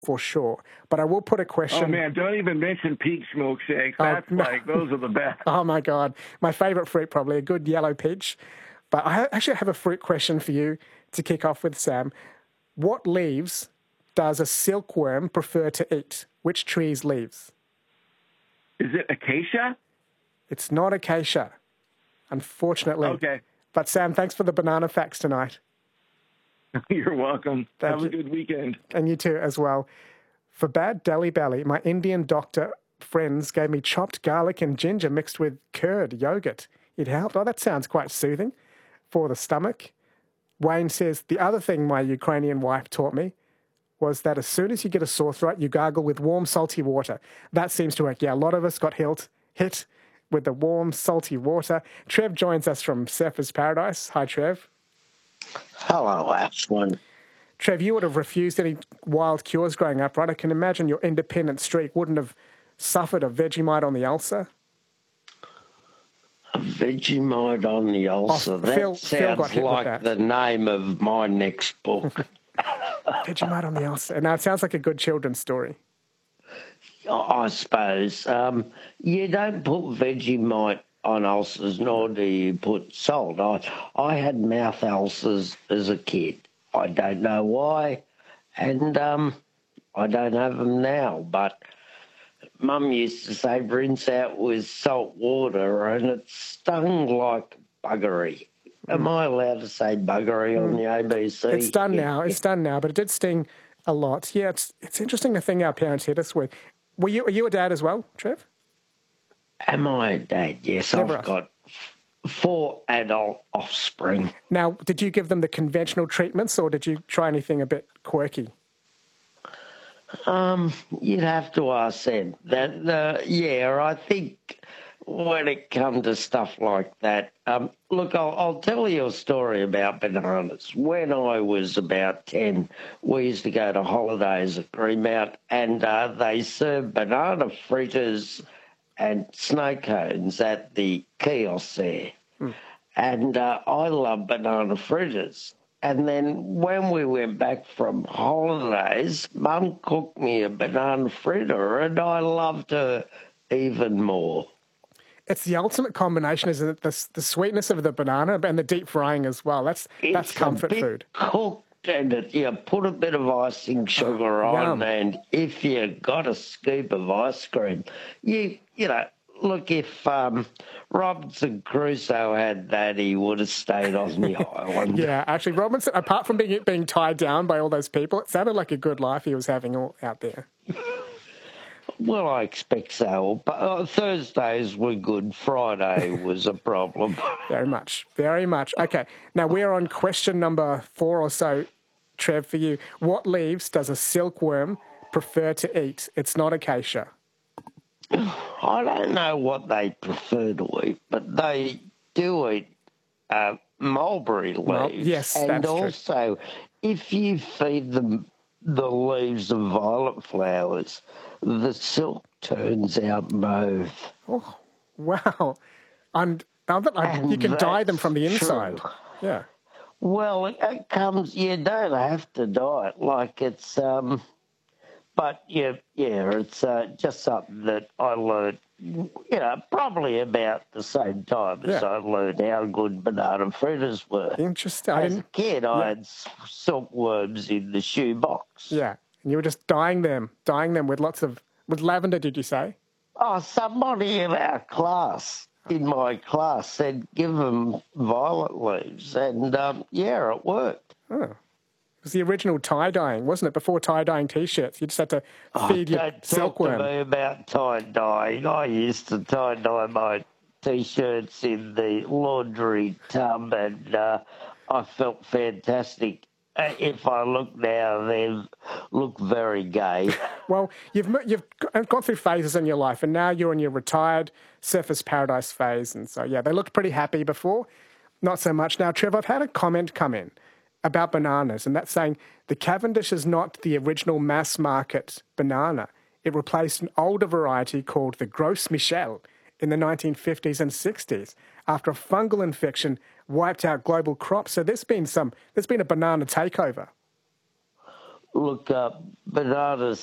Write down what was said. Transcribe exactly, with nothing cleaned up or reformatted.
for sure. But I will put a question. Oh, man, don't even mention peach milkshakes. Oh, That's no. like, those are the best. Oh, my God. My favourite fruit, probably, a good yellow peach. But I actually have a fruit question for you to kick off with, Sam. What leaves does a silkworm prefer to eat? Which tree's leaves? Is it acacia? It's not acacia, unfortunately. Okay. But, Sam, thanks for the banana facts tonight. You're welcome. Thank Have you. a good weekend. And you too as well. For bad Delhi belly, my Indian doctor friends gave me chopped garlic and ginger mixed with curd yogurt. It helped. Oh, that sounds quite soothing for the stomach. Wayne says, the other thing my Ukrainian wife taught me was that as soon as you get a sore throat, you gargle with warm, salty water. That seems to work. Yeah, a lot of us got hit, hit with the warm, salty water. Trev joins us from Surfers Paradise. Hi, Trev. Hello, Ashwin. Trev, you would have refused any wild cures growing up, right? I can imagine your independent streak wouldn't have suffered a Vegemite on the ulcer. A Vegemite on the ulcer. Oh, that Phil- Phil got sounds hit with like that. the name of my next book. Vegemite on the ulcer. Now, it sounds like a good children's story. I suppose. Um, you don't put Vegemite on ulcers, nor do you put salt. I, I had mouth ulcers as a kid. I don't know why, and um, I don't have them now, but Mum used to say rinse out with salt water, and it stung like buggery. Am I allowed to say buggery on the A B C? It's done now. It's done now, but it did sting a lot. Yeah, it's it's interesting the thing our parents hit us with. Were you, are you a dad as well, Trev? Am I a dad? Yes, Never I've asked. got four adult offspring. Now, did you give them the conventional treatments or did you try anything a bit quirky? Um, you'd have to ask them. That, uh, yeah, I think when it comes to stuff like that, um, look, I'll, I'll tell you a story about bananas. When I was about ten, we used to go to holidays at Greenmount, and uh, they served banana fritters and snow cones at the kiosk there. Hmm. And uh, I love banana fritters. And then when we went back from holidays, Mum cooked me a banana fritter, and I loved her even more. It's the ultimate combination, isn't it? The, the sweetness of the banana and the deep frying as well. That's that's It's comfort a bit food. cooked, and it, you put a bit of icing sugar on, yum. and if you got a scoop of ice cream, you you know, look, if um, Robinson Crusoe had that, he would have stayed on the island. Yeah, actually, Robinson, apart from being being tied down by all those people, it sounded like a good life he was having all out there. Well, I expect so. But uh, Thursdays were good. Friday was a problem. Very much, very much. Okay, now we're on question number four or so, Trev, for you. What leaves does a silkworm prefer to eat? It's not acacia. I don't know what they prefer to eat, but they do eat uh, mulberry leaves. Well, yes, and that's true. also, if you feed them the leaves of violet flowers, the silk turns out mauve. Oh, wow. And, and you can dye them from the inside. True. Yeah. Well, it, it comes, you don't have to dye it. Like it's, um, but yeah, yeah, it's uh, just something that I learned, you know, probably about the same time as Yeah. I learned how good banana fritters were. Interesting. I As a didn't, kid, I yeah. had s- silkworms in the shoebox. yeah. And you were just dyeing them, dyeing them with lots of, with lavender, did you say? Oh, somebody in our class, in my class, said give them violet leaves, and um, yeah, it worked. Oh. It was the original tie-dyeing, wasn't it? Before tie-dyeing T-shirts, you just had to feed oh, your don't talk silkworm. to me about tie-dyeing. I used to tie-dye my T-shirts in the laundry tub, and uh, I felt fantastic. Uh, If I look now, they look very gay. Well, you've mo- you've g- gone through phases in your life, and now you're in your retired Surfers Paradise phase. And so, yeah, they looked pretty happy before. Not so much now. Trevor, I've had a comment come in about bananas, and that's saying the Cavendish is not the original mass market banana. It replaced an older variety called the Gros Michel in the nineteen fifties and sixties after a fungal infection wiped out global crops. So there's been some, there's been a banana takeover. look, uh, Bernardo